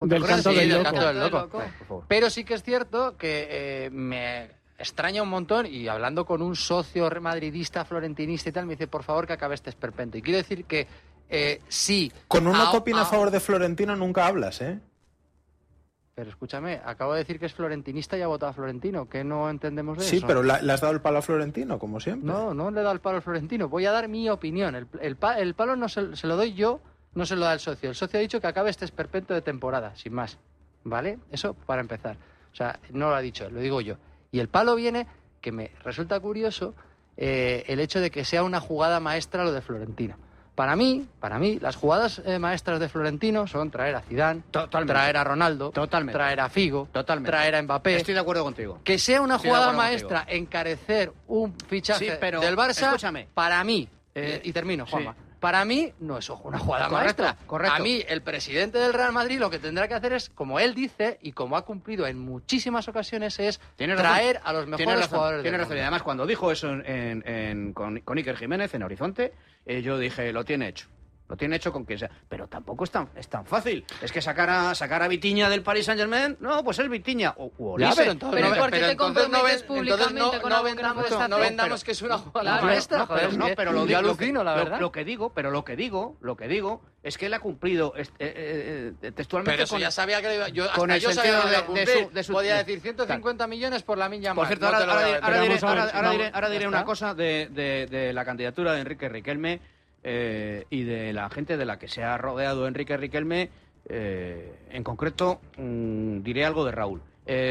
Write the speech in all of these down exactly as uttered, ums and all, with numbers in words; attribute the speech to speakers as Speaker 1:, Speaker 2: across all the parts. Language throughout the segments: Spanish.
Speaker 1: Del canto,
Speaker 2: sí,
Speaker 1: del,
Speaker 2: del
Speaker 1: loco.
Speaker 2: canto del loco.
Speaker 3: Por favor.
Speaker 2: Pero sí que es cierto que eh, me extraña un montón, y hablando con un socio madridista, florentinista y tal, me dice, por favor, que acabe este esperpento. Y quiero decir que eh, sí...
Speaker 4: Con uno
Speaker 2: a,
Speaker 4: que opina a
Speaker 2: a
Speaker 4: favor de Florentino nunca hablas, ¿eh?
Speaker 2: Pero escúchame, acabo de decir que es florentinista y ha votado a Florentino. ¿Qué no entendemos de
Speaker 4: Sí,
Speaker 2: eso?
Speaker 4: pero la, le has dado el palo a Florentino, como siempre.
Speaker 2: No, no le he dado el palo al Florentino. Voy a dar mi opinión. El, el, pa, el palo no se, se lo doy yo, no se lo da el socio. El socio ha dicho que acabe este esperpento de temporada, sin más. ¿Vale? Eso para empezar. O sea, no lo ha dicho él, lo digo yo. Y el palo viene que me resulta curioso eh, el hecho de que sea una jugada maestra lo de Florentino. Para mí, para mí, las jugadas eh, maestras de Florentino son traer a Zidane,
Speaker 3: Totalmente.
Speaker 2: traer a Ronaldo,
Speaker 3: Totalmente.
Speaker 2: traer a Figo,
Speaker 3: Totalmente.
Speaker 2: traer a Mbappé.
Speaker 3: Estoy de acuerdo contigo.
Speaker 2: Que sea una
Speaker 3: Estoy de
Speaker 2: jugada
Speaker 3: acuerdo
Speaker 2: maestra
Speaker 3: contigo.
Speaker 2: encarecer un fichaje
Speaker 3: Sí, pero,
Speaker 2: del Barça,
Speaker 3: escúchame.
Speaker 2: para mí,
Speaker 3: Eh,
Speaker 2: eh, y termino,
Speaker 3: sí.
Speaker 2: Juanma, para mí no es una jugada
Speaker 3: Correcto,
Speaker 2: maestra.
Speaker 3: correcto.
Speaker 2: A mí, el presidente del Real Madrid lo que tendrá que hacer es, como él dice, y como ha cumplido en muchísimas ocasiones, es
Speaker 3: Tienes razón.
Speaker 2: traer a los
Speaker 3: Tienes
Speaker 2: mejores
Speaker 3: razón,
Speaker 2: jugadores
Speaker 3: tienes
Speaker 2: del
Speaker 3: razón. Y
Speaker 2: mundo.
Speaker 3: además, cuando dijo eso en, en- en- con, con Iker Jiménez en Horizonte, eh, yo dije, lo tiene hecho. Lo tiene hecho con quien sea. Pero tampoco es tan, es tan fácil. Es que sacar a, sacar a Vitinha del Paris Saint-Germain, no, pues es Vitinha. O, o
Speaker 2: Ya,
Speaker 3: Olise.
Speaker 2: pero entonces,
Speaker 5: Pero
Speaker 2: no,
Speaker 5: ¿por qué
Speaker 2: pero
Speaker 5: te
Speaker 2: entonces no,
Speaker 5: comprometes
Speaker 2: ven- entonces no,
Speaker 5: públicamente con
Speaker 2: no
Speaker 5: algo que no
Speaker 2: vendamos,
Speaker 5: puedes
Speaker 2: no
Speaker 5: hacer?
Speaker 2: vendamos que es una jugada
Speaker 3: No,
Speaker 2: maestra.
Speaker 3: no,
Speaker 2: joder,
Speaker 3: pero,
Speaker 2: es
Speaker 3: no,
Speaker 2: que
Speaker 3: pero lo
Speaker 2: yo
Speaker 3: digo, lo,
Speaker 2: alucino, la
Speaker 3: lo-
Speaker 2: verdad.
Speaker 3: lo que digo, pero lo que digo, lo que digo es que él ha cumplido est- eh, eh, eh, textualmente
Speaker 2: Pero eso
Speaker 3: con
Speaker 2: ya sabía que lo iba, yo, hasta
Speaker 3: con el
Speaker 2: yo sabía
Speaker 3: sentido
Speaker 2: que lo iba a
Speaker 3: de- de
Speaker 2: cumplir.
Speaker 3: su- de su-
Speaker 2: Podía
Speaker 3: de-
Speaker 2: decir ciento cincuenta millones por la Minya
Speaker 3: Por
Speaker 2: Mar.
Speaker 3: cierto,
Speaker 2: No
Speaker 3: ahora,
Speaker 2: te lo voy a
Speaker 3: ahora-
Speaker 2: vender.
Speaker 3: ahora diré,
Speaker 1: Vamos a ver,
Speaker 3: ahora- ahora
Speaker 1: vamos,
Speaker 3: diré- ahora
Speaker 2: ya
Speaker 3: diré
Speaker 2: está.
Speaker 3: una cosa de, de- de la candidatura de Enrique Riquelme eh, y de la gente de la que se ha rodeado Enrique Riquelme. Eh, en concreto, mmm, diré algo de Raúl.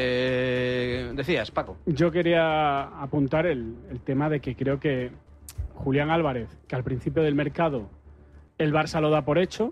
Speaker 3: Eh, decías, Paco.
Speaker 1: Yo quería apuntar el, el tema de que creo que Julián Álvarez, que al principio del mercado el Barça lo da por hecho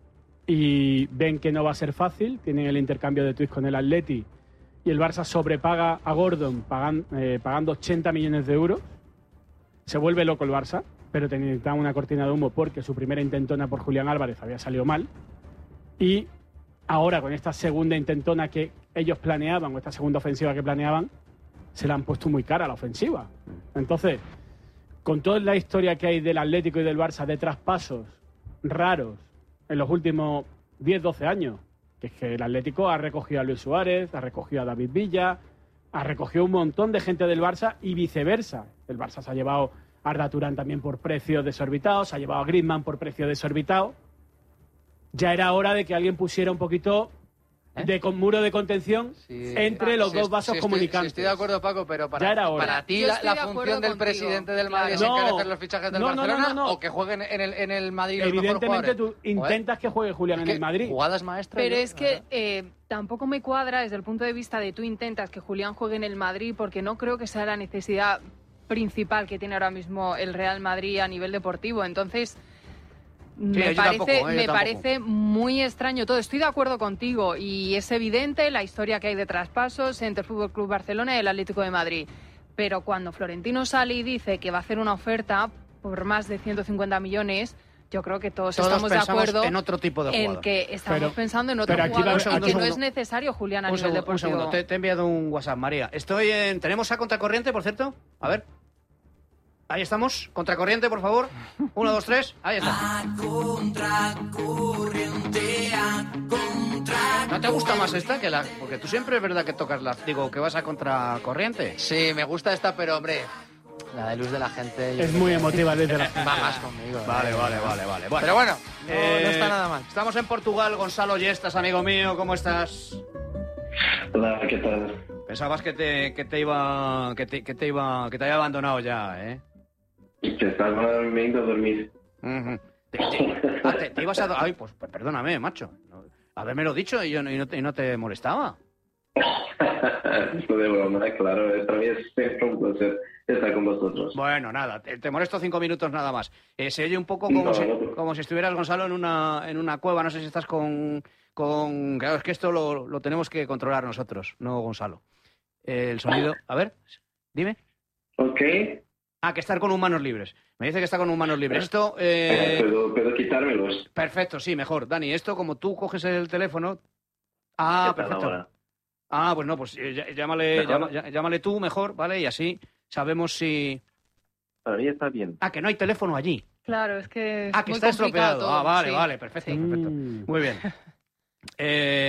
Speaker 1: y ven que no va a ser fácil, tienen el intercambio de tweets con el Atleti y el Barça sobrepaga a Gordon pagan, eh, pagando ochenta millones de euros. Se vuelve loco el Barça, pero necesitaba una cortina de humo porque su primera intentona por Julián Álvarez había salido mal. Y ahora con esta segunda intentona que ellos planeaban, o esta segunda ofensiva que planeaban, se la han puesto muy cara a la ofensiva. Entonces, con toda la historia que hay del Atlético y del Barça de traspasos raros en los últimos diez doce años, que es que el Atlético ha recogido a Luis Suárez, ha recogido a David Villa, ha recogido un montón de gente del Barça y viceversa. El Barça se ha llevado a Arda Turán también por precios desorbitados, se ha llevado a Griezmann por precio desorbitado. Ya era hora de que alguien pusiera un poquito de con muro de contención
Speaker 2: Sí.
Speaker 1: entre los
Speaker 2: Sí,
Speaker 1: dos
Speaker 2: sí,
Speaker 1: vasos
Speaker 2: estoy-
Speaker 1: comunicantes.
Speaker 2: sí, estoy de acuerdo, Paco, pero
Speaker 1: Ya
Speaker 2: para,
Speaker 1: era hora.
Speaker 2: para ti
Speaker 5: Yo
Speaker 2: la,
Speaker 5: estoy
Speaker 2: la
Speaker 5: de acuerdo
Speaker 2: función del
Speaker 5: contigo,
Speaker 2: presidente del Madrid es
Speaker 1: claro.
Speaker 2: encarecer los fichajes del
Speaker 1: No, no, no,
Speaker 2: Barcelona
Speaker 1: no, no.
Speaker 2: o que jueguen en el, en el Madrid los mejores
Speaker 1: Evidentemente tú
Speaker 2: jugadores.
Speaker 1: intentas que juegue Julián
Speaker 2: Es
Speaker 1: en
Speaker 2: que
Speaker 1: el Madrid.
Speaker 2: Jugadas maestras.
Speaker 5: Pero
Speaker 2: yo-
Speaker 5: es que eh, tampoco me cuadra desde el punto de vista de tú intentas que Julián juegue en el Madrid porque no creo que sea la necesidad principal que tiene ahora mismo el Real Madrid a nivel deportivo. Entonces, me,
Speaker 3: yo
Speaker 5: parece,
Speaker 3: tampoco, eh, yo
Speaker 5: me
Speaker 3: tampoco.
Speaker 5: parece muy extraño todo. Estoy de acuerdo contigo y es evidente la historia que hay de traspasos entre el Fútbol Club Barcelona y el Atlético de Madrid. Pero cuando Florentino sale y dice que va a hacer una oferta por más de ciento cincuenta millones, yo creo que todos,
Speaker 3: Todos
Speaker 5: estamos de
Speaker 3: pensamos
Speaker 5: acuerdo
Speaker 3: en otro tipo de
Speaker 5: en
Speaker 3: jugador.
Speaker 5: que estamos
Speaker 1: Pero-
Speaker 5: pensando en otro
Speaker 1: pero aquí va-
Speaker 5: jugador
Speaker 1: aquí
Speaker 5: y que
Speaker 1: un
Speaker 5: no
Speaker 3: segundo.
Speaker 5: es necesario Julián a
Speaker 3: Un
Speaker 5: nivel
Speaker 3: segundo, un
Speaker 5: deportivo.
Speaker 3: segundo. Te, te he enviado un WhatsApp, María. Estoy en... ¿Tenemos a Contracorriente, por cierto? A ver. Ahí estamos. Contracorriente, por favor. Uno, dos, tres. Ahí está. ¿No te gusta más esta que la...? Porque tú siempre es verdad que tocas la... Digo, que vas a Contracorriente.
Speaker 2: Sí, me gusta esta, pero hombre, la de luz de la gente. yo
Speaker 1: Es
Speaker 2: creo
Speaker 1: muy
Speaker 2: que
Speaker 1: emotiva desde la...
Speaker 2: Va más conmigo.
Speaker 3: Vale,
Speaker 2: eh.
Speaker 3: vale, vale, vale. Bueno,
Speaker 2: Pero bueno, no,
Speaker 3: eh,
Speaker 2: no está nada mal.
Speaker 3: Estamos en Portugal. Gonzalo Yestas, amigo mío. ¿Cómo estás?
Speaker 6: Hola, ¿qué tal?
Speaker 3: Pensabas que te, que te iba... Que te, que te iba... Que te había abandonado ya, ¿eh?
Speaker 6: Que estaba viendo a dormir.
Speaker 3: Ujú. Te, te- ah, te- te ibas a... do- Ay, pues pues perdóname, macho. No, habérmelo dicho y, yo, no- y, no te, y no te molestaba.
Speaker 6: Esto de broma, claro. eh, Para mí es siempre un placer estar con vosotros.
Speaker 3: Bueno, nada, te, te molesto cinco minutos nada más. Eh, se oye un poco como,
Speaker 6: No,
Speaker 3: si,
Speaker 6: no.
Speaker 3: como si estuvieras, Gonzalo, en una, en una cueva. No sé si estás con... con... Claro, es que esto lo, lo tenemos que controlar nosotros, no Gonzalo. Eh, el sonido... A ver, dime.
Speaker 6: Ok.
Speaker 3: Ah, que estar con humanos libres. Me dice que está con humanos libres. Esto... eh,
Speaker 6: ¿Puedo, puedo quitármelos?
Speaker 3: Perfecto, sí, mejor. Dani, esto como tú coges el teléfono... Ah,
Speaker 6: ¿Qué tal
Speaker 3: perfecto.
Speaker 6: ahora?
Speaker 3: Ah, pues no, pues eh, llá- llámale,
Speaker 6: ¿Mejor?
Speaker 3: llama- llá- llámale tú mejor, ¿vale? Y así sabemos si...
Speaker 6: Para mí está bien.
Speaker 3: Ah, que no hay teléfono allí.
Speaker 5: Claro, es que es
Speaker 3: Ah, que
Speaker 5: muy
Speaker 3: está
Speaker 5: complicado
Speaker 3: estropeado.
Speaker 5: todo,
Speaker 3: Ah, vale,
Speaker 5: sí.
Speaker 3: vale, perfecto,
Speaker 5: Sí.
Speaker 3: perfecto.
Speaker 1: Mm.
Speaker 3: Muy bien. Eh,